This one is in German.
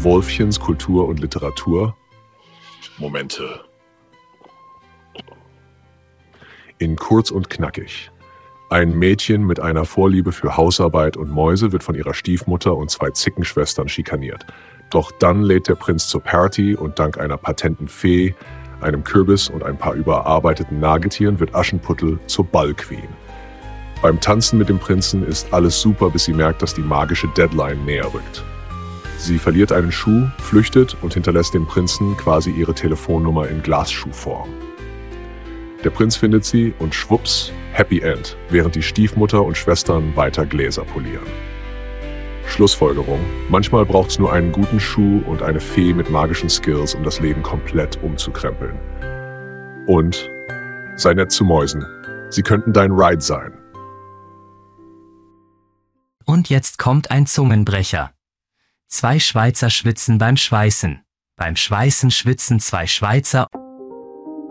Wolfchens Kultur und Literatur. Momente. In Kurz und Knackig. Ein Mädchen mit einer Vorliebe für Hausarbeit und Mäuse wird von ihrer Stiefmutter und 2 Zickenschwestern schikaniert. Doch dann lädt der Prinz zur Party und dank einer patenten Fee, einem Kürbis und ein paar überarbeiteten Nagetieren wird Aschenputtel zur Ballqueen. Beim Tanzen mit dem Prinzen ist alles super, bis sie merkt, dass die magische Deadline näher rückt. Sie verliert einen Schuh, flüchtet und hinterlässt dem Prinzen quasi ihre Telefonnummer in Glasschuhform. Der Prinz findet sie und schwupps, Happy End, während die Stiefmutter und Schwestern weiter Gläser polieren. Schlussfolgerung: Manchmal braucht es nur einen guten Schuh und eine Fee mit magischen Skills, um das Leben komplett umzukrempeln. Und sei nett zu Mäusen. Sie könnten dein Ride sein. Und jetzt kommt ein Zungenbrecher. 2 Schweizer schwitzen beim Schweißen. Beim Schweißen schwitzen 2 Schweizer.